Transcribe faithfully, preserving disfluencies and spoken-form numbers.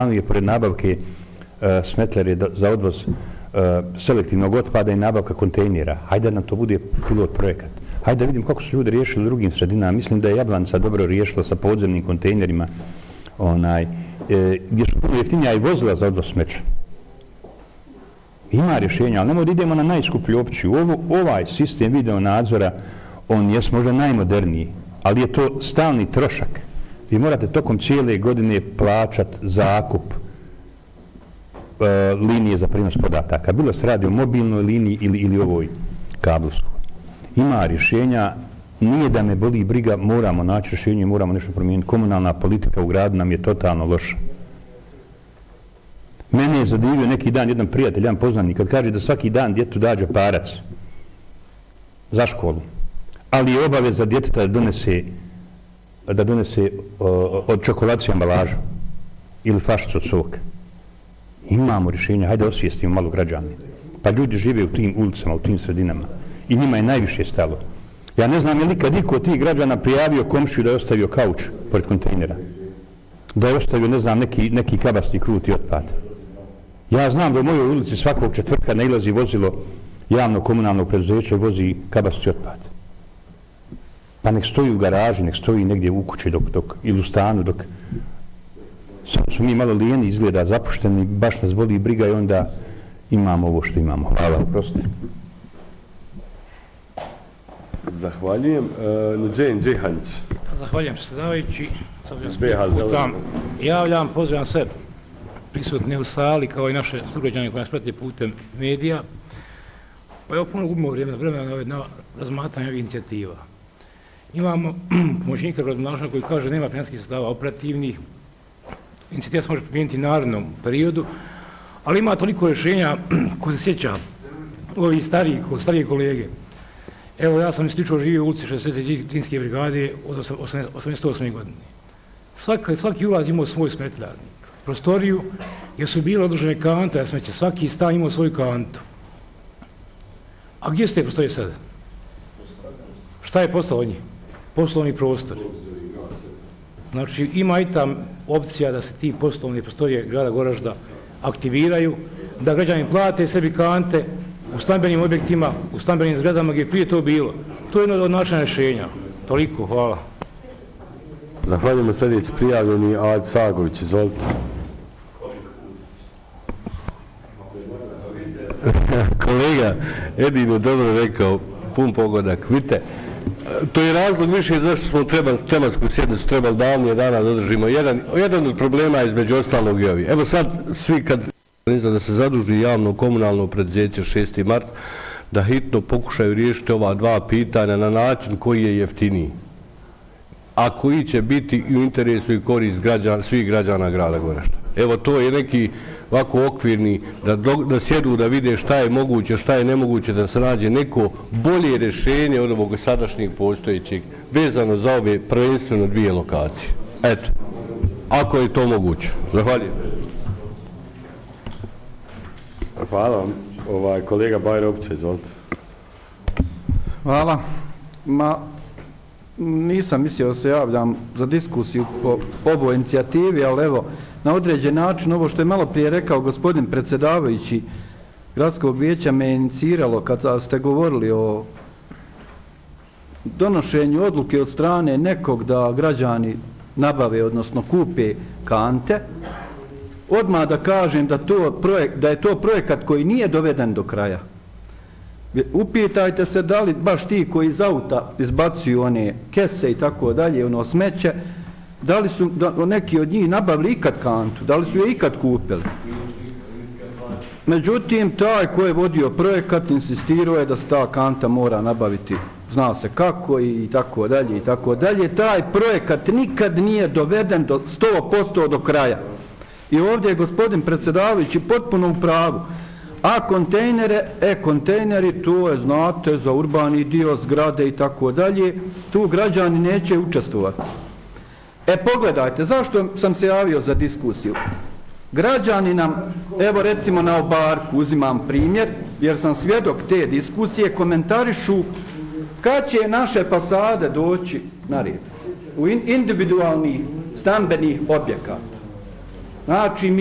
je pored nabavke uh, smetlere za odvoz uh, selektivnog otpada i nabavka kontejnera. Hajde da nam to bude pilot projekat. Hajde da vidim kako su ljudi riješili u drugim sredinama. Mislim da je Jablanica dobro riješila sa podzemnim kontejnerima, onaj, e, gdje su puno jeftinija i vozila za odvoz smeća. Ima rješenja, ali nemoj da idemo na najskuplju opciju. Ovo, ovaj sistem video nadzora, on je možda najmoderniji, ali je to stalni trošak. Vi morate tokom cijele godine plaćati zakup e, linije za prijenos podataka. Bilo se radi o mobilnoj liniji ili, ili ovoj kablovskoj. Ima rješenja, nije da me boli briga, moramo naći rješenje, moramo nešto promijeniti. Komunalna politika u gradu nam je totalno loša. Mene je zadivio neki dan jedan prijatelj, jedan poznanik, kad kaže da svaki dan djetu dađe parac za školu, ali je obaveza djeteta da donese, da donese uh, od čokolaciju ambalažu ili fašicu od soka. Imamo rješenja, hajde osvijestimo malo građane. Pa ljudi žive u tim ulicama, u tim sredinama i njima je najviše stalo. Ja ne znam je li kad iko od tih građana prijavio komšiju da je ostavio kauč pored kontejnera, da je ostavio, ne znam, neki, neki kabasni kruti otpad. Ja znam da u mojoj ulici svakog četvrtka nailazi vozilo javno komunalnog preduzeća i vozi kabasni otpad. Pa nek stoji u garaži, nek stoji negdje u kući dok, dok, ili u stanu dok samo su mi malo lijeni, izgleda zapušteni, baš nas boli briga i onda imamo ovo što imamo. Hvala, prosto. Zahvaljujem. Uh, Nuđen Džihanić. Zahvaljujem se, davajući. Putam, javljam, pozivam sve prisutne u sali kao i naše sugrađane koje nas prate putem medija. Pa evo puno gubimo vremena, vremena na razmatranje ovih inicijativa. Imamo pomoćnika gradonačelnika koji kaže nema financijskih sredstava operativnih. Inicijativa se može primijeniti u narednom periodu, ali ima toliko rješenja koji se sjeća ovi stariji, stariji kolege. Evo, ja sam isključivo živio u ulici šezdeset Trinske brigade od osamdeset osme godine. Svaki, svaki ulaz imao svoj smetljarnik, prostoriju, jer su bile odložene kante, ja smeće, svaki stan imao svoju kantu. A gdje su te prostorije sada? Šta je postalo od njih? Poslovni prostor. Znači, ima i tam opcija da se ti poslovni prostorije grada Goražda aktiviraju, da građani plate sebi kante u stambenim objektima, u stambenim zgradama gdje prije to bilo. To je jedno od načina rješenja. Toliko, hvala. Zahvaljujemo sljedeći prijavljeni Ad Sagović, izvolite. Kolega Edin je dobro rekao, pun pogodak. Vidite, to je razlog više zašto smo treba, tematsku sjednicu trebali davnije dana da održimo. Jedan, jedan od problema je između ostalog i ovi. Evo sad svi kad da se zaduži javno komunalno preduzeće šesti mart da hitno pokušaju riješiti ova dva pitanja na način koji je jeftiniji, a koji će biti u interesu i korist građana, svih građana grada Goražda. Evo to je neki ovako okvirni, da, da sjedu da vide šta je moguće, šta je nemoguće, da se nađe neko bolje rješenje od ovog sadašnjeg postojećeg vezano za ove prvenstveno dvije lokacije. Eto, ako je to moguće. Zahvaljujem. Hvala vam. Ovaj, kolega Bajro Opića, izvolite. Hvala. Ma, nisam mislio da se javljam za diskusiju po ovoj inicijativi, ali evo, na određen način, ovo što je malo prije rekao gospodin predsjedavajući gradskog vijeća me je iniciralo kad ste govorili o donošenju odluke od strane nekog da građani nabave, odnosno kupe kante. Odmah da kažem da, to projekt, da je to projekat koji nije doveden do kraja. Upitajte se da li baš ti koji iz auta izbacuju one kese i tako dalje, ono smeće, da li su da, neki od njih nabavili ikad kantu, da li su je ikad kupili. Međutim, taj ko je vodio projekat insistirao je da se ta kanta mora nabaviti, zna se kako i tako dalje i tako dalje. Taj projekat nikad nije doveden do sto posto do kraja. I ovdje je gospodin predsjedavajući potpuno u pravu. A kontejnere, e kontejneri, to je, znate, za urbani dio zgrade i tako dalje, tu građani neće učestvovati. E pogledajte, zašto sam se javio za diskusiju? Građani nam, evo recimo na Obarku, uzimam primjer, jer sam svjedok te diskusije, komentarišu kad će naše fasade doći na red u individualnih stambenih objekata. Znači,